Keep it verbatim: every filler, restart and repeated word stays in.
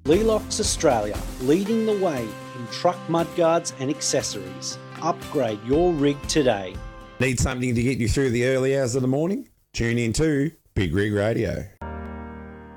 Lelox Australia, leading the way in truck mudguards and accessories. Upgrade your rig today. Need something to get you through the early hours of the morning? Tune in to Big Rig Radio.